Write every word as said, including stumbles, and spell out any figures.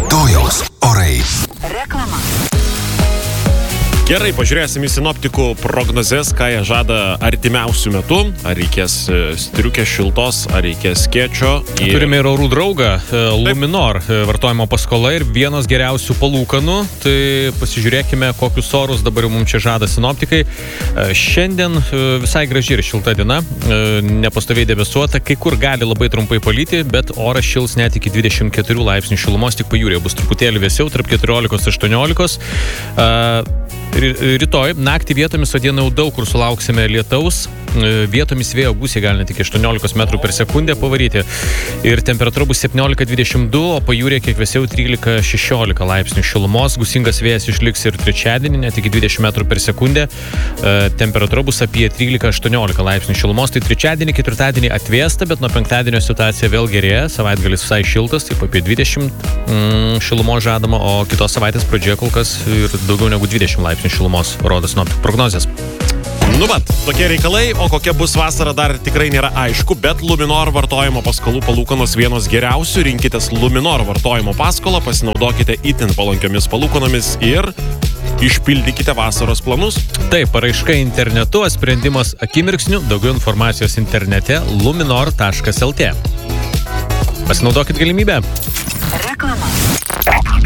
Rytojaus orai. Reklama. Gerai, pažiūrėsim į sinoptikų prognozes, ką jie žada artimiausių metų. Ar reikės striukės šiltos, ar reikės skėčio. Ir... Turime ir orų draugą, Luminor vartojimo paskola ir vienos geriausių palūkanų. Tai pasižiūrėkime, kokius orus dabar mums čia žada sinoptikai. Šiandien visai graži ir šilta diena, nepastoviai debesuota, kai kur gali labai trumpai palyti, bet oras šils net iki dvidešimt keturių laipsnių šilumos, tik pajūryje bus truputėlį vėsiau, tarp keturiolikos aštuoniolikos. Rytoj naktį vietomis, o dieną jau daug kur sulauksime lietaus, vietomis vėjo gūsiai gali net iki aštuoniolikos metrų per sekundę pavaryti ir temperatūra bus septyniolika dvidešimt du, o pajūryje kiek vėsiau trylika šešiolika laipsnių šilumos. Gūsingas vėjas išliks ir trečiadienį net iki dvidešimt metrų per sekundę, temperatūra bus apie trylika aštuoniolika laipsnių šilumos. Tai trečiadienį, ketvirtadienį atvėsta, bet nuo penktadienio situacija vėl gerėja, savaitgalis visai šiltas, taip apie dvidešimt mm, šilumos žadama, o kitos savaitės pradžioje kol kas ir daugiau negu dvidešimt laipsnių šilumos rodo sinoptikų prognozės. Nu vat, tokie reikalai, o kokia bus vasara dar tikrai nėra aišku, bet Luminor vartojimo paskolų palūkanos vienos geriausių. Rinkitės Luminor vartojimo paskolą, pasinaudokite itin palankiomis palūkanomis ir išpildykite vasaros planus. Taip, paraiška internetu, sprendimas akimirksniu, daugiau informacijos internete luminor taškas lt. Pasinaudokit galimybę. Reklama.